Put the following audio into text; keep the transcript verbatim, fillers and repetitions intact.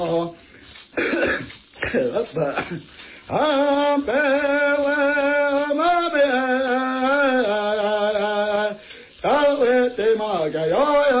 Hãy subscribe cho kênh Ghiền Mì Gõ để không bỏ lỡ